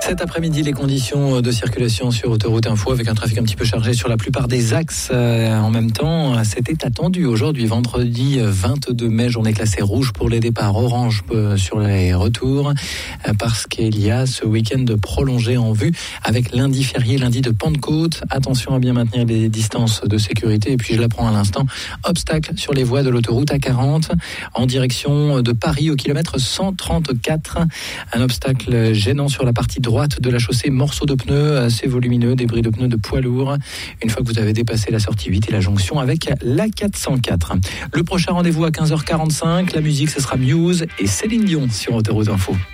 Cet après-midi, les conditions de circulation sur Autoroute Info avec un trafic un petit peu chargé sur la plupart des axes. En même temps, c'était attendu aujourd'hui, vendredi 22 mai, journée classée rouge pour les départs, orange sur les retours, parce qu'il y a ce week-end prolongé en vue avec lundi férié, lundi de Pentecôte. Attention à bien maintenir les distances de sécurité. Et puis, je l'apprends à l'instant, obstacle sur les voies de l'autoroute A40 en direction de Paris au kilomètre 134. Un obstacle gênant sur la partie droite de la chaussée, morceaux de pneus assez volumineux, débris de pneus de poids lourds. Une fois que vous avez dépassé la sortie 8 et la jonction avec la 404. Le prochain rendez-vous à 15h45. La musique, ce sera Muse et Céline Dion sur Autoroute Info.